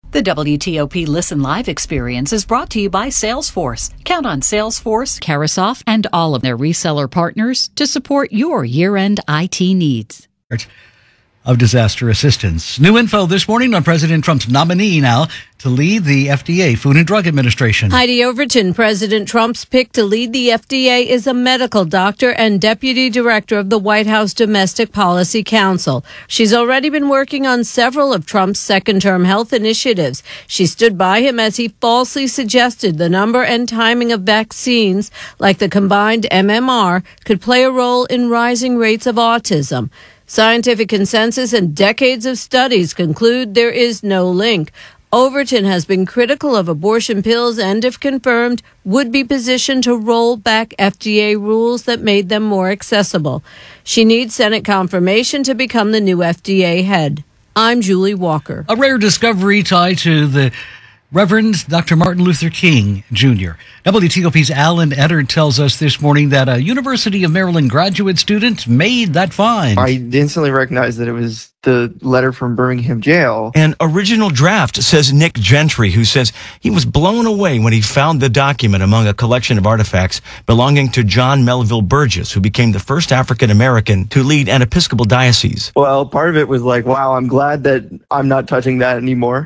The WTOP Listen Live experience is brought to you by Salesforce. Count on Salesforce, Carasoft, and all of their reseller partners to support your year-end IT needs. Of disaster assistance. New info this morning on President Trump's nominee now to lead the FDA, Food and Drug Administration. Heidi Overton, President Trump's pick to lead the FDA, is a medical doctor and deputy director of the White House Domestic Policy Council. She's already been working on several of Trump's second-term health initiatives. She stood by him as he falsely suggested the number and timing of vaccines, like the combined MMR, could play a role in rising rates of autism. Scientific consensus and decades of studies conclude there is no link. Overton has been critical of abortion pills and, if confirmed, would be positioned to roll back FDA rules that made them more accessible. She needs Senate confirmation to become the new FDA head. I'm Julie Walker. A rare discovery tied to the Reverend Dr. Martin Luther King, Jr. WTOP's Alan Etter tells us this morning that a University of Maryland graduate student made that find. I instantly recognized that it was the letter from Birmingham jail. An original draft, says Nick Gentry, who says he was blown away when he found the document among a collection of artifacts belonging to John Melville Burgess, who became the first African-American to lead an Episcopal diocese. Well, part of it was like, wow, I'm glad that I'm not touching that anymore.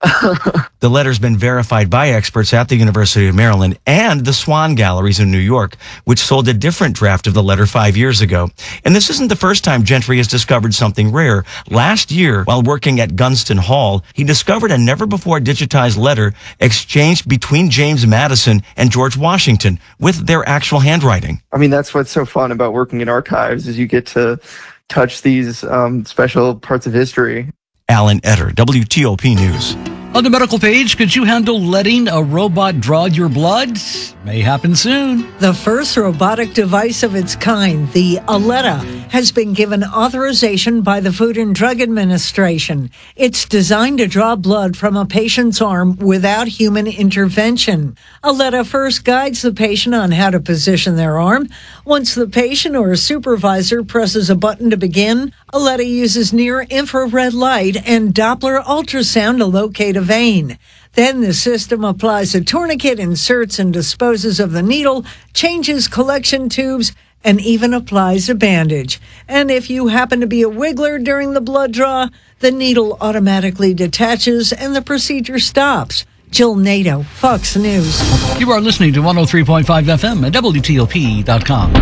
The letter's been verified by experts at the University of Maryland and the Swan Galleries in New York, which sold a different draft of the letter 5 years ago. And this isn't the first time Gentry has discovered something rare. Last year, while working at Gunston Hall, he discovered a never-before-digitized letter exchanged between James Madison and George Washington with their actual handwriting. I mean, that's what's so fun about working in archives, is you get to touch these special parts of history. Alan Etter, WTOP News. On the medical page, could you handle letting a robot draw your blood? May happen soon. The first robotic device of its kind, the Aletta, has been given authorization by the Food and Drug Administration. It's designed to draw blood from a patient's arm without human intervention. Aletta first guides the patient on how to position their arm. Once the patient or a supervisor presses a button to begin, Aletta uses near-infrared light and Doppler ultrasound to locate a vein. Then the system applies a tourniquet, inserts and disposes of the needle, changes collection tubes, and even applies a bandage. And if you happen to be a wiggler during the blood draw, the needle automatically detaches and the procedure stops. Jill Nato, Fox News. You are listening to 103.5 FM at WTOP.com.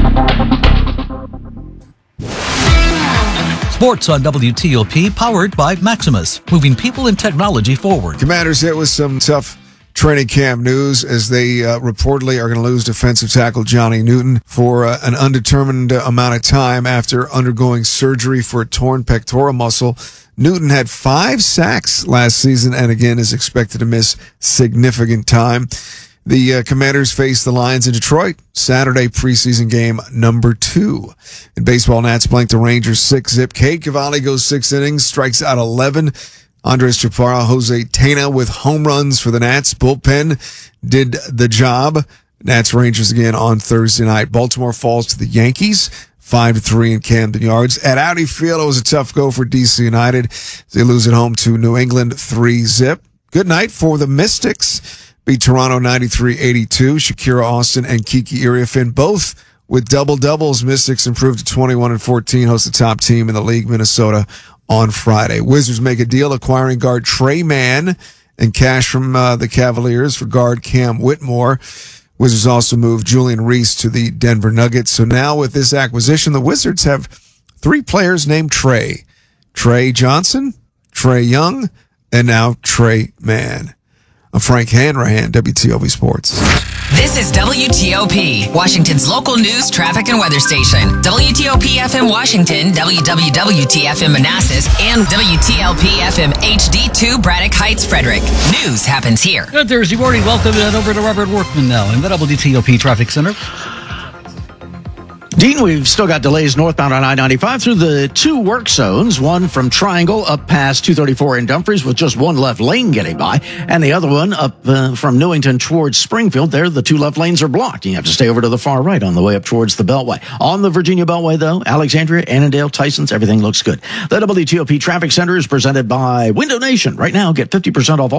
Sports on WTOP, powered by Maximus, moving people and technology forward. Commanders hit with some tough training camp news as they reportedly are going to lose defensive tackle Johnny Newton for an undetermined amount of time after undergoing surgery for a torn pectoral muscle. Newton had 5 sacks last season and again is expected to miss significant time. The Commanders face the Lions in Detroit, Saturday preseason game number 2. In baseball, Nats blanked the Rangers 6-0. Cade Cavalli goes 6 innings, strikes out 11. Andres Chaparro, Jose Tena with home runs for the Nats. Bullpen did the job. Nats Rangers again on Thursday night. Baltimore falls to the Yankees 5-3 in Camden Yards. At Audi Field, it was a tough go for DC United. They lose at home to New England 3-0. Good night for the Mystics. Beat Toronto 93-82. Shakira Austin and Kiki Iriafen both with double-doubles. Mystics improved to 21-14, host the top team in the league, Minnesota, on Friday. Wizards make a deal acquiring guard Trey Mann and cash from the Cavaliers for guard Cam Whitmore. Wizards also moved Julian Reese to the Denver Nuggets. So now with this acquisition, the Wizards have 3 players named Trey. Trey Johnson, Trey Young, and now Trey Mann. I'm Frank Hanrahan, WTOP Sports. This is WTOP, Washington's local news, traffic, and weather station. WTOP FM Washington, WWWT-FM Manassas, and WTLP-FM HD2 Braddock Heights, Frederick. News happens here. Good Thursday morning. Welcome over to Robert Workman now in the WTOP Traffic Center. Dean, we've still got delays northbound on I-95 through the 2 work zones, one from Triangle up past 234 in Dumfries with just 1 left lane getting by, and the other one up from Newington towards Springfield. There, the 2 left lanes are blocked. You have to stay over to the far right on the way up towards the Beltway. On the Virginia Beltway, though, Alexandria, Annandale, Tysons, everything looks good. The WTOP Traffic Center is presented by Window Nation. Right now, get 50% off all